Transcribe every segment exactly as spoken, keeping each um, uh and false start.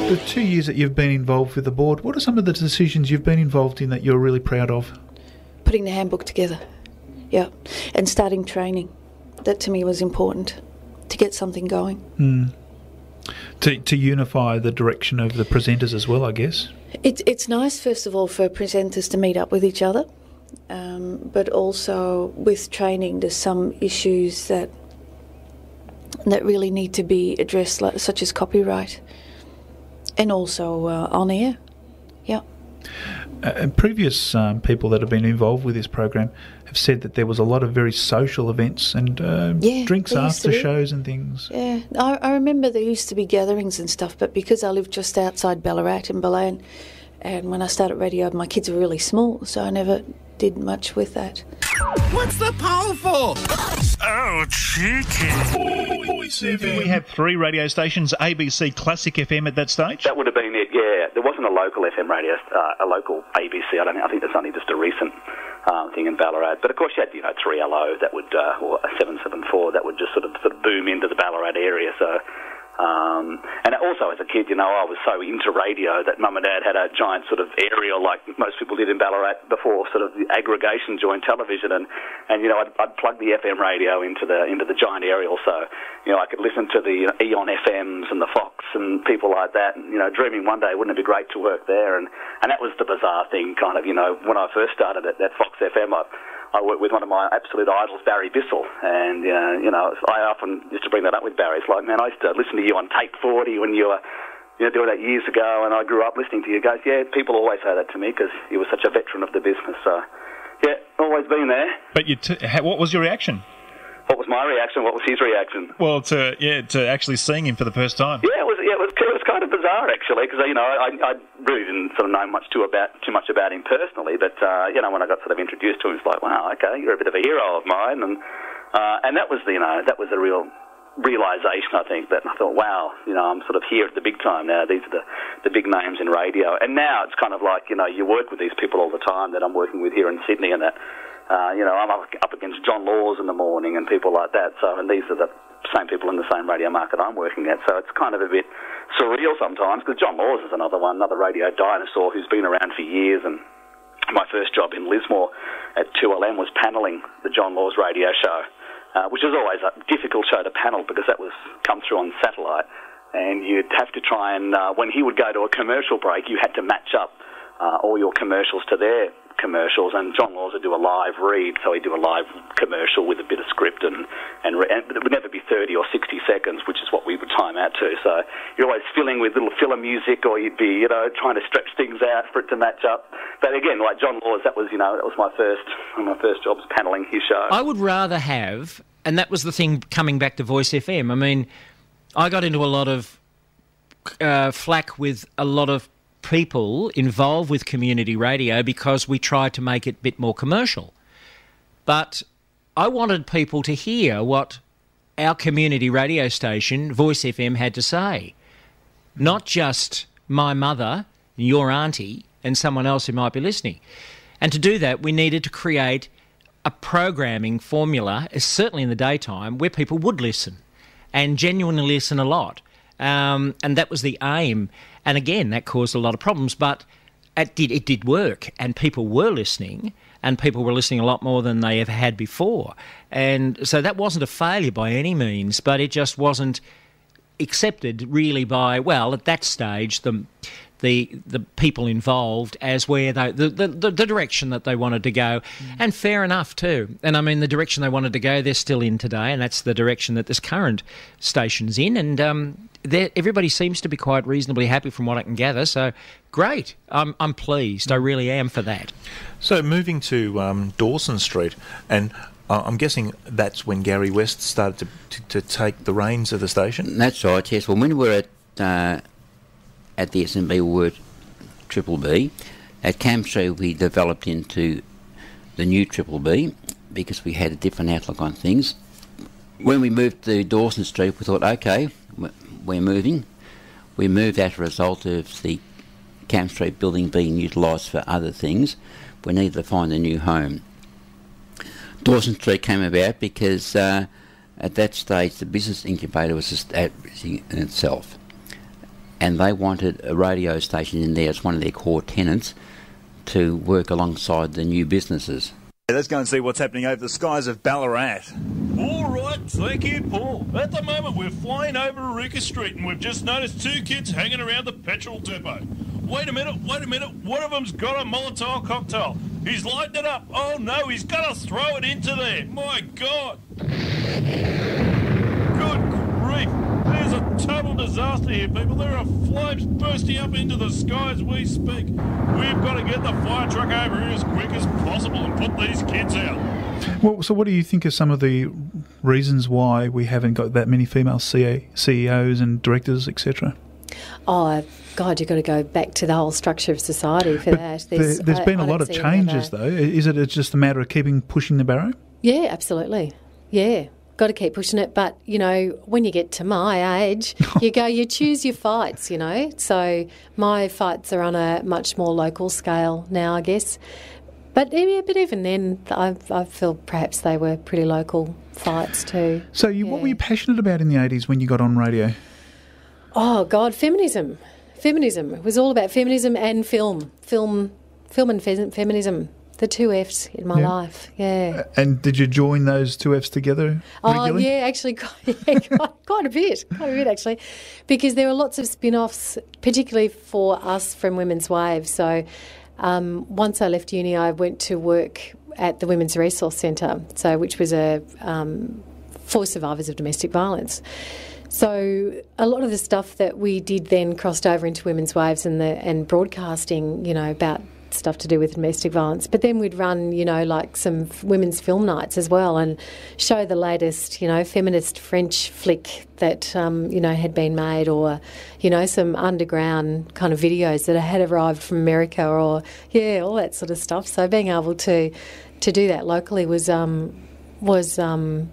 The two years that you've been involved with the board, what are some of the decisions you've been involved in that you're really proud of? Putting the handbook together, yeah, and starting training. That to me was important, to get something going. Mm. To, to unify the direction of the presenters as well, I guess. It's it's nice, first of all, for presenters to meet up with each other, um, but also with training, there's some issues that that really need to be addressed, like, such as copyright, and also uh, on air. Yeah. Uh, and previous um, people that have been involved with this program have said that there was a lot of very social events and uh, yeah, drinks after shows and things. Yeah, I, I remember there used to be gatherings and stuff, but because I lived just outside Ballarat in Belaine, and when I started radio, my kids were really small, so I never did much with that. What's the poll for? Oh, chicken. Voice F M. We had three radio stations, A B C Classic F M at that stage. That would have been it, yeah. There wasn't a local F M radio, uh, a local A B C. I don't think. I think that's only just a recent um, thing in Ballarat. But of course, you had, you know, three L O that would, uh, or seven seven four that would just sort of sort of boom into the Ballarat area. So. Um, and also as a kid, you know, I was so into radio that Mum and Dad had a giant sort of aerial, like most people did in Ballarat before sort of the aggregation joined television, and, and you know, I'd, I'd plug the F M radio into the into the giant aerial, so, you know, I could listen to the Eon F Ms and the Fox and people like that, and, you know, dreaming one day wouldn't it be great to work there, and, and that was the bizarre thing, kind of, you know, when I first started at that Fox F M, I, I worked with one of my absolute idols, Barry Bissell, and, uh, you know, I often used to bring that up with Barry. It's like, man, I used to listen to you on Tape forty when you were, you know, doing that years ago, and I grew up listening to you. He goes, yeah, people always say that to me because you were such a veteran of the business. So, yeah, always been there. But you t- what was your reaction? What was my reaction? What was his reaction? Well, to yeah, to actually seeing him for the first time. Yeah, it was. Yeah, it was. It was kind of bizarre actually, because you know I, I really didn't sort of know much too about too much about him personally, but uh, you know when I got sort of introduced to him, it's like, wow, okay, you're a bit of a hero of mine, and uh, and that was the, you know that was a real realisation, I think, that I thought, wow, you know, I'm sort of here at the big time now. These are the, the big names in radio, and now it's kind of like, you know, you work with these people all the time that I'm working with here in Sydney, and that. Uh, you know, I'm up, up against John Laws in the morning and people like that. So, and these are the same people in the same radio market I'm working at. So it's kind of a bit surreal sometimes, because John Laws is another one, another radio dinosaur who's been around for years. And my first job in Lismore at two L M was panelling the John Laws radio show, uh, which was always a difficult show to panel because that was come through on satellite. And you'd have to try and, uh, when he would go to a commercial break, you had to match up uh, all your commercials to their commercials, and John Laws would do a live read, so he'd do a live commercial with a bit of script, and, and, re- and it would never be thirty or sixty seconds, which is what we would time out to. So you're always filling with little filler music, or you'd be, you know, trying to stretch things out for it to match up. But again, like John Laws, that was, you know, that was my first, one of my first jobs panelling his show. I would rather have, and that was the thing coming back to Voice F M. I mean, I got into a lot of uh, flack with a lot of people involved with community radio because we tried to make it a bit more commercial. But I wanted people to hear what our community radio station, Voice F M, had to say. Not just my mother, your auntie, and someone else who might be listening. And to do that, we needed to create a programming formula, certainly in the daytime, where people would listen and genuinely listen a lot. Um, and that was the aim. And again, that caused a lot of problems, but it did, it did work, and people were listening, and people were listening a lot more than they ever had before. And so that wasn't a failure by any means, but it just wasn't accepted really by, well, at that stage, the the the people involved as where they, the, the, the direction that they wanted to go. Mm. And fair enough too. And I mean, the direction they wanted to go, they're still in today, and that's the direction that this current station's in. And um, everybody seems to be quite reasonably happy from what I can gather. So great. I'm, I'm pleased. I really am for that. So moving to um, Dawson Street, and uh, I'm guessing that's when Gary West started to, to, to take the reins of the station? That's right, yes. Well, when we were at... Uh, At the S M B, we were Triple B. At Cam Street, we developed into the new Triple B because we had a different outlook on things. When we moved to Dawson Street, we thought, okay, we're moving. We moved as a result of the Cam Street building being utilised for other things. We needed to find a new home. Dawson Street came about because uh, at that stage the business incubator was established in itself. and they wanted a radio station in there as one of their core tenants to work alongside the new businesses. Let's go and see what's happening over the skies of Ballarat. All right, thank you, Paul. At the moment, we're flying over Eureka Street and we've just noticed two kids hanging around the petrol depot. Wait a minute, wait a minute. One of them's got a Molotov cocktail. He's lighting it up. Oh, no, he's going to throw it into there. My God. Good grief. There's a total disaster here, people. There are flames bursting up into the sky as we speak. We've got to get the fire truck over here as quick as possible and put these kids out. Well, so what do you think are some of the reasons why we haven't got that many female C E Os and directors, et cetera? Oh, God, you've got to go back to the whole structure of society for but that. There's, there, there's I, been I a lot of changes, though. Is it just a matter of keeping pushing the barrow? Yeah, absolutely. Yeah. Got to keep pushing it, but you know, when you get to my age, you go, you choose your fights, you know. So my fights are on a much more local scale now, I guess. But yeah, but even then, I, I feel perhaps they were pretty local fights too. So, you, yeah. what were you passionate about in the eighties when you got on radio? Oh God, feminism, feminism. It was all about feminism and film, film, film and fe- feminism. The two Fs in my yeah. life, yeah. And did you join those two Fs together regularly? Oh, yeah, actually, quite, yeah, quite, quite a bit, quite a bit, actually, because there were lots of spin-offs, particularly for us from Women's Wave. So um, once I left uni, I went to work at the Women's Resource Centre, so which was a um, for survivors of domestic violence. So a lot of the stuff that we did then crossed over into Women's Waves and the and broadcasting, you know, about stuff to do with domestic violence. But then we'd run, you know, like some f- women's film nights as well and show the latest, you know, feminist French flick that, um, you know, had been made, or, you know, some underground kind of videos that had arrived from America, or, yeah, all that sort of stuff. So being able to to do that locally was, um, was um,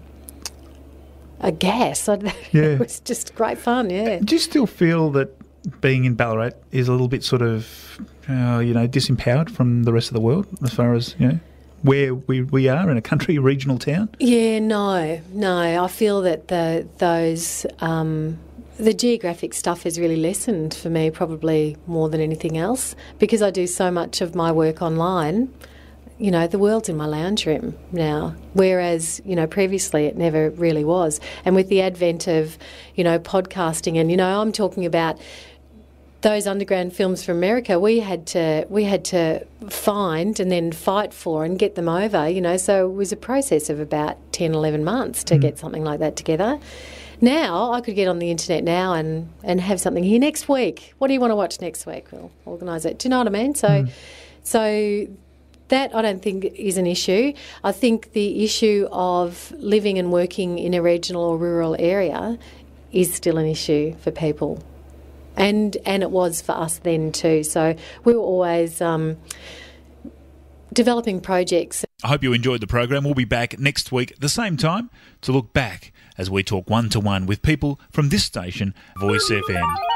a gas. Yeah. It was just great fun, yeah. Do you still feel that being in Ballarat is a little bit sort of, uh, you know, disempowered from the rest of the world as far as, you know, where we, we are in a country, a regional town? Yeah, no, no. I feel that the those um, the geographic stuff has really lessened for me, probably more than anything else, because I do so much of my work online. You know, the world's in my lounge room now, whereas, you know, previously it never really was. And with the advent of, you know, podcasting, and, you know, I'm talking about those underground films from America, we had to we had to find and then fight for and get them over, you know, so it was a process of about ten, eleven months to mm. get something like that together. Now, I could get on the internet now and, and have something here next week. What do you want to watch next week? We'll organise it. Do you know what I mean? So, mm. so that I don't think is an issue. I think the issue of living and working in a regional or rural area is still an issue for people. And and it was for us then too. So we were always um, developing projects. I hope you enjoyed the program. We'll be back next week at the same time to look back as we talk one-to-one with people from this station, Voice F M.